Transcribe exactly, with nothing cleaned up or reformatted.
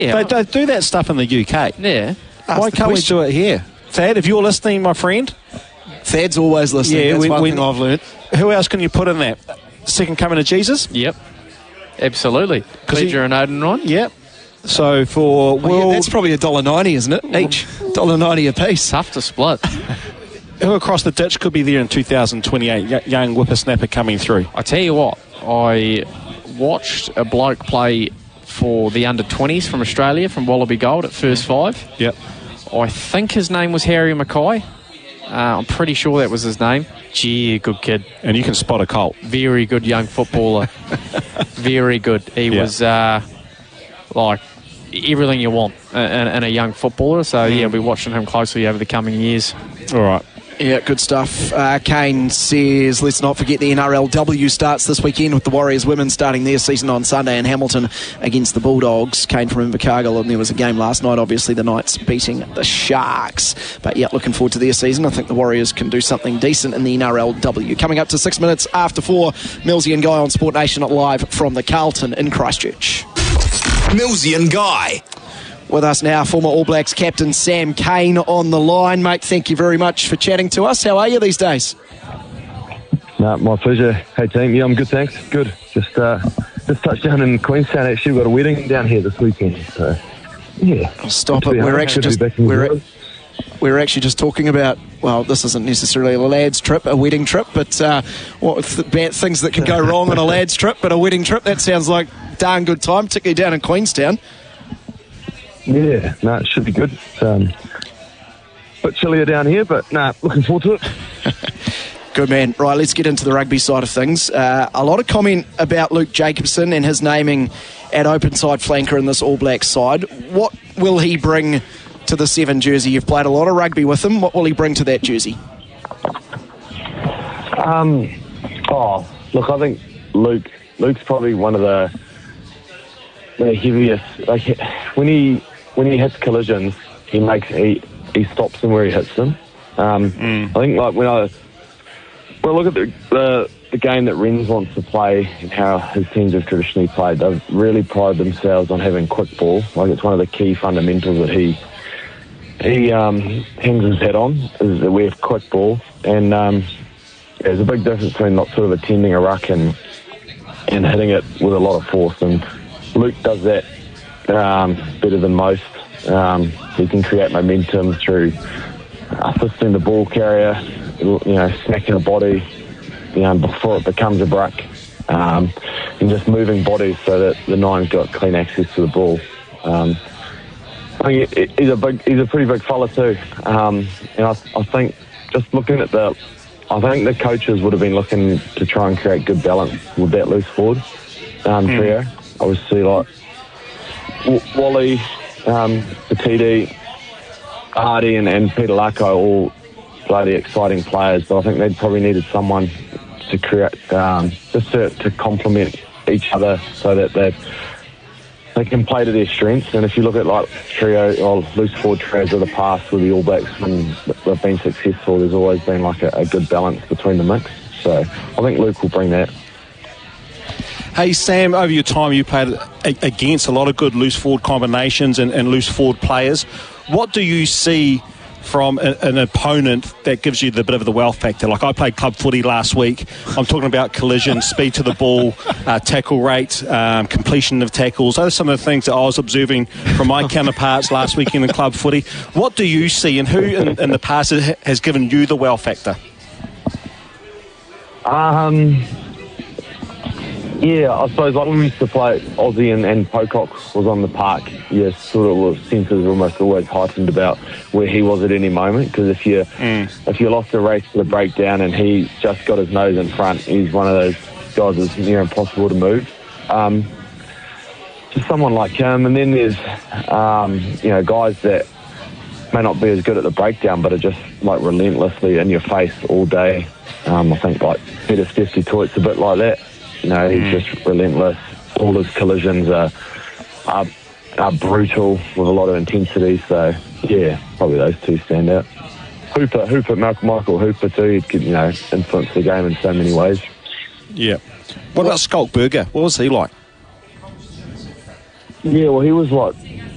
Yeah. They, they do that stuff in the U K. Yeah. Why the can't we question. do it here? Thad, if you're listening, my friend, Thad's always listening. Yeah, That's we- one we- thing I've learned. who else can you put in that? Second coming of Jesus? Yep. Absolutely. he- Pledger and Odenron. Yep. So for Well, world, yeah, that's probably a dollar ninety, isn't it? Each dollar ninety a piece. Tough to split. who across the ditch could be there in two thousand twenty-eight? Y- young whippersnapper coming through. I tell you what, I watched a bloke play for the under twenties from Australia, from Wallaby Gold at first five. Yep. I think his name was Harry Mackay. Uh, I'm pretty sure that was his name. Gee, good kid. And you can spot a colt. Very good young footballer. Very good. He Yeah. was uh, like everything you want in, in a young footballer. So, yeah, we'll be watching him closely over the coming years. All right. Yeah, good stuff. Uh, Kane says, let's not forget the N R L W starts this weekend with the Warriors women starting their season on Sunday in Hamilton against the Bulldogs. Kane from Invercargill, and there was a game last night, obviously the Knights beating the Sharks. But yeah, looking forward to their season. I think the Warriors can do something decent in the N R L W. Coming up to six minutes after four, Millsy and Guy on Sport Nation live from the Carlton in Christchurch. Millsy and Guy. With us now, former All Blacks captain Sam Cane on the line. Mate, thank you very much for chatting to us. How are you these days? No, my pleasure. Hey team, yeah, I'm good, thanks. Good. Just uh, just touched down in Queenstown. Actually, we've got a wedding down here this weekend. So yeah. Oh, stop Good to it. be We're home. actually Good to just be back in New we're, Zealand. we're actually just talking about. Well, this isn't necessarily a lad's trip, a wedding trip, but uh, what th- bad things that can go wrong on a lad's trip, but a wedding trip. That sounds like darn good time, particularly down in Queenstown. Yeah, no, it should be good. It's, um, a bit chillier down here, but nah, looking forward to it. Good man. Right, let's get into the rugby side of things. Uh, a lot of comment about Luke Jacobson and his naming at open side flanker in this All Blacks side. What will he bring to the seven jersey? You've played a lot of rugby with him. What will he bring to that jersey? Um, oh, look, I think Luke. Luke's probably one of the the heaviest. Like when he when he hits collisions, he makes he he stops them where he hits them. Um, I think like when I well look at the, the the game that Rennes wants to play and how his teams have traditionally played, they've really prided themselves on having quick ball. Like it's one of the key fundamentals that he he um, hangs his head on is that we have quick ball, and um, there's a big difference between not sort of attending a ruck and and hitting it with a lot of force. And Luke does that um, better than most. Um, he can create momentum through assisting the ball carrier, you know, smacking a body, you know, before it becomes a bruck, um, and just moving bodies so that the nine's got clean access to the ball. Um, I think he's a big, he's a pretty big fella too, um, and I, I think just looking at the, I think the coaches would have been looking to try and create good balance with that loose forward um, mm. trio. Obviously, like w- Wally, um, the T D, Hardy, and, and Peter Lako, all bloody exciting players, but I think they probably needed someone to create, um, just to, to complement each other so that they they can play to their strengths. And if you look at like trio or loose forward trios of the past with the All Blacks when they've been successful, there's always been like a, a good balance between the mix. So I think Luke will bring that. Hey, Sam, over your time you played against a lot of good loose forward combinations and, and loose forward players. What do you see from a, an opponent that gives you the bit of the wow factor? Like I played club footy last week. I'm talking about collision, speed to the ball, uh, tackle rate, um, completion of tackles. Those are some of the things that I was observing from my counterparts last weekend in club footy. What do you see, and who in, in the past has given you the wow factor? Um, yeah, I suppose like when we used to play Aussie and, and Pocock was on the park, yeah, sort of was senses almost always heightened about where he was at any moment, because if you mm. if you lost a race to the breakdown and he just got his nose in front, he's one of those guys that's near impossible to move. Um, just someone like him, and then there's um, you know guys that may not be as good at the breakdown but are just like relentlessly in your face all day. Um, I think like Peter Stefty Toit's a bit like that. You know, he's mm. just relentless. All his collisions are, are are brutal with a lot of intensity. So yeah, probably those two stand out. Hooper, Hooper, Michael Hooper too. He could, you know, influence the game in so many ways. Yeah. What about Skulk Burger? What was he like? Yeah, well, he was like